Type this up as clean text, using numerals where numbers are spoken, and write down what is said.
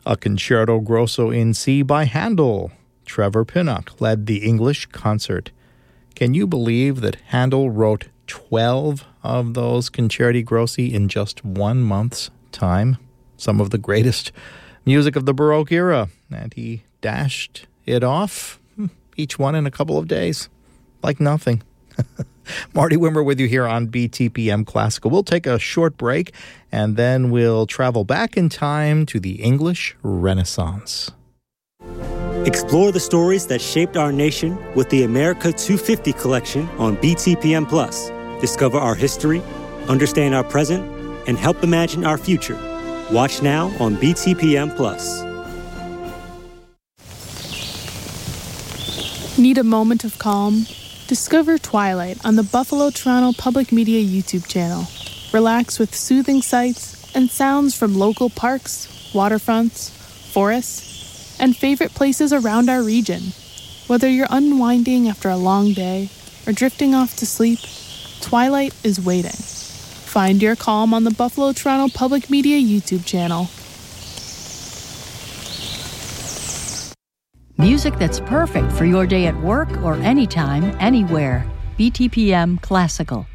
A concerto grosso in C by Handel. Trevor Pinnock led the English concert. Can you believe that Handel wrote 12 of those concerti grossi in just 1 month's time? Some of the greatest music of the Baroque era. And he dashed it off, each one in a couple of days, like nothing. Marty Wimmer with you here on BTPM Classical. We'll take a short break, and then we'll travel back in time to the English Renaissance. Explore the stories that shaped our nation with the America 250 collection on BTPM Plus. Discover our history, understand our present, and help imagine our future. Watch now on BTPM Plus. Need a moment of calm? Discover Twilight on the Buffalo Toronto Public Media YouTube channel. Relax with soothing sights and sounds from local parks, waterfronts, forests, and favorite places around our region. Whether you're unwinding after a long day or drifting off to sleep, Twilight is waiting. Find your calm on the Buffalo Toronto Public Media YouTube channel. Music that's perfect for your day at work or anytime, anywhere. BTPM Classical.